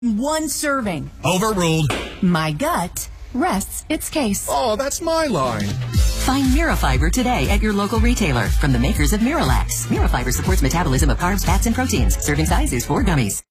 One serving. Overruled. My gut rests its case. Oh, that's my line. Find Mirafiber today at your local retailer from the makers of Miralax. Mirafiber supports metabolism of carbs, fats, and proteins. Serving size is 4 gummies.